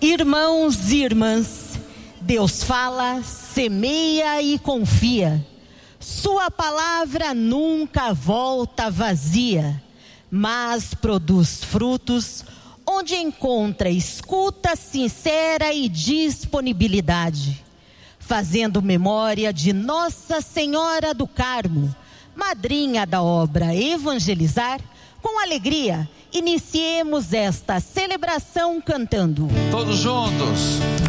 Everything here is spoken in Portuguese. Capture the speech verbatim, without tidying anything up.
Irmãos e irmãs, Deus fala, semeia e confia. Sua palavra nunca volta vazia, mas produz frutos onde encontra escuta sincera e disponibilidade. Fazendo memória de Nossa Senhora do Carmo, madrinha da obra Evangelizar, com alegria, iniciemos esta celebração cantando. Todos juntos.